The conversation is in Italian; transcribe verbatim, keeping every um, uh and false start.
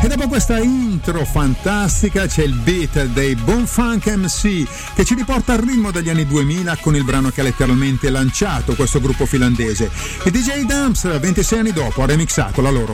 E dopo questa intro fantastica c'è il beat dei Bone Funk M C che ci riporta al ritmo degli anni duemila con il brano che ha letteralmente lanciato questo gruppo finlandese. E D J Dumps ventisei anni dopo ha remixato la loro